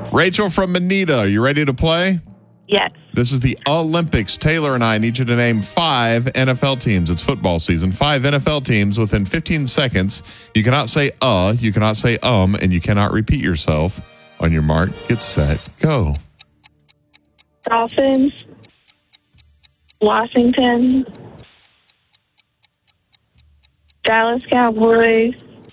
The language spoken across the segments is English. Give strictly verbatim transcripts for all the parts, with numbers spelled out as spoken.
Rachel from Manita, are you ready to play? Yes. This is the Olympics. Taylor and I need you to name five N F L teams. It's football season. Five N F L teams within fifteen seconds. You cannot say uh, you cannot say um, and you cannot repeat yourself. On your mark, get set, go. Dolphins, Washington, Dallas Cowboys,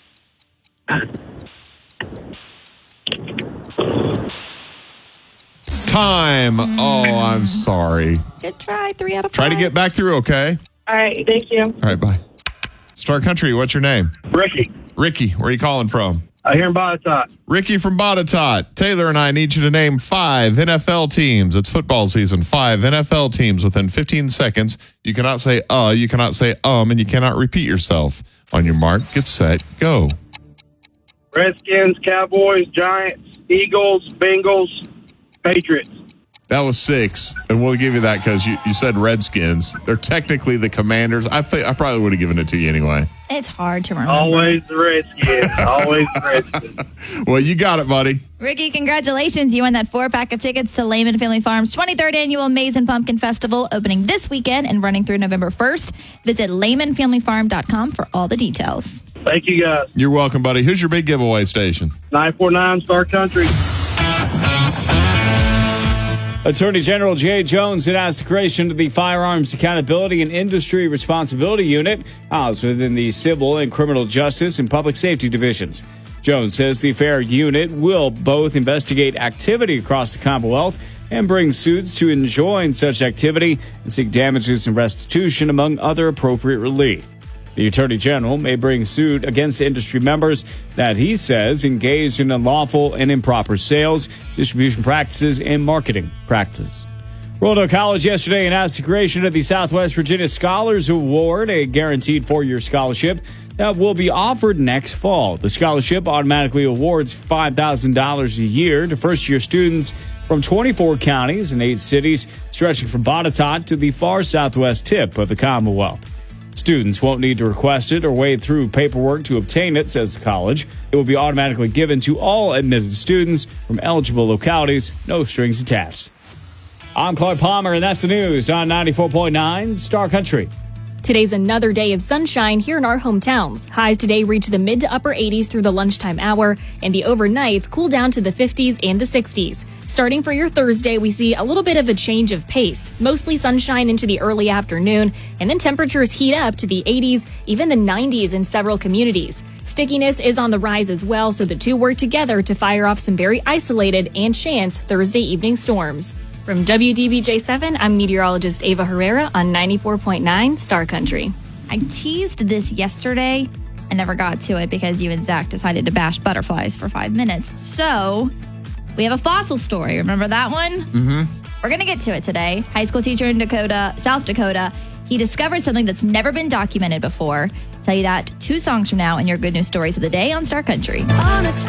Time. Oh, I'm sorry. Good try. Three out of five. Try to get back through, okay? All right, thank you. All right, bye. Star Country, what's your name? Ricky. Ricky, where are you calling from? I hear him by the top. Ricky from Botetourt. Taylor and I need you to name five N F L teams. It's football season. Five N F L teams within fifteen seconds. You cannot say uh, you cannot say um, and you cannot repeat yourself. On your mark, get set, go. Redskins, Cowboys, Giants, Eagles, Bengals, Patriots. That was six, and we'll give you that because you, you said Redskins. They're technically the Commanders. I think I probably would have given it to you anyway. It's hard to remember. Always the Redskins. Always the Redskins. Well, you got it, buddy. Ricky, congratulations. You won that four-pack of tickets to Lehman Family Farms' twenty-third Annual Maize and Pumpkin Festival, opening this weekend and running through November first. Visit Lehman Family Farm dot com for all the details. Thank you, guys. You're welcome, buddy. Who's your big giveaway station? nine four nine Star Country. Attorney General Jay Jones announced the creation of the Firearms Accountability and Industry Responsibility Unit, housed within the Civil and Criminal Justice and Public Safety Divisions. Jones says the FAIR unit will both investigate activity across the Commonwealth and bring suits to enjoin such activity and seek damages and restitution, among other appropriate relief. The Attorney General may bring suit against industry members that he says engaged in unlawful and improper sales, distribution practices, and marketing practices. Roanoke College yesterday announced the creation of the Southwest Virginia Scholars Award, a guaranteed four-year scholarship that will be offered next fall. The scholarship automatically awards five thousand dollars a year to first-year students from twenty-four counties and eight cities, stretching from Botetourt to the far southwest tip of the Commonwealth. Students won't need to request it or wade through paperwork to obtain it, says the college. It will be automatically given to all admitted students from eligible localities, no strings attached. I'm Clark Palmer, and that's the news on ninety-four point nine Star Country. Today's another day of sunshine here in our hometowns. Highs today reach the mid to upper eighties through the lunchtime hour, and the overnights cool down to the fifties and the sixties. Starting for your Thursday, we see a little bit of a change of pace. Mostly sunshine into the early afternoon, and then temperatures heat up to the eighties, even the nineties in several communities. Stickiness is on the rise as well, so the two work together to fire off some very isolated and chance Thursday evening storms. From W D B J seven, I'm meteorologist Ava Herrera on ninety-four point nine Star Country. I teased this yesterday. I never got to it because you and Zach decided to bash butterflies for five minutes. So we have a fossil story. Remember that one? Mm-hmm. We're going to get to it today. High school teacher in Dakota, South Dakota. He discovered something that's never been documented before. I'll tell you that two songs from now in your good news stories of the day on Star Country.